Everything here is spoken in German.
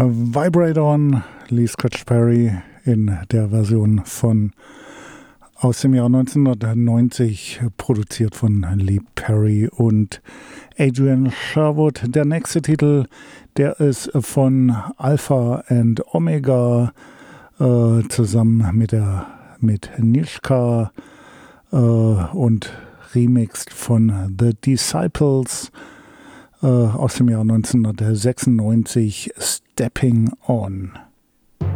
Vibrate On, Lee Scratch Perry in der Version aus dem Jahr 1990, produziert von Lee Perry und Adrian Sherwood. Der nächste Titel, der ist von Alpha and Omega zusammen mit Nishka und remixed von The Disciples aus dem Jahr 1996, Stepping On.